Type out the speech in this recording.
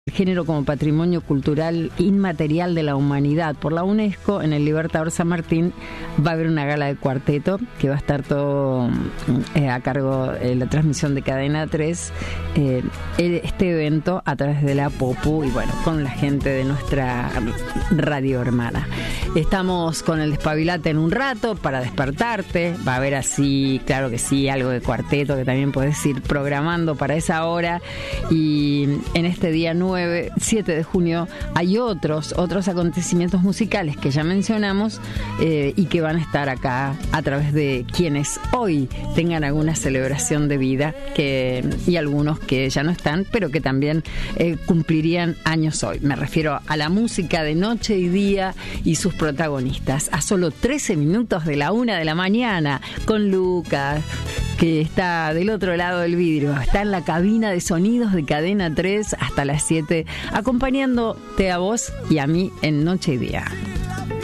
género como patrimonio cultural inmaterial de la humanidad por la UNESCO. En el Libertador San Martín va a haber una gala de cuarteto que va a estar todo a cargo de la transmisión de Cadena 3, este evento a través de la Popu y bueno, con la gente de nuestra radio hermana. Estamos con el Despabilate en un rato para despertarte. Va a haber así, claro que sí, algo de cuarteto que también podés ir programando para esa hora. Y en este día 7 de junio hay otros acontecimientos musicales que ya mencionamos y que van a estar acá a través de quienes hoy tengan alguna celebración de vida y algunos que ya no están, pero que también cumplirían años hoy. Me refiero a la música de noche y día y sus protagonistas. A solo 13 minutos de la 1 de la mañana con Lucas, que está del otro lado del vidrio, está en la cabina de sonidos de Cadena 3 hasta las 7, acompañándote a vos y a mí en Noche y Día.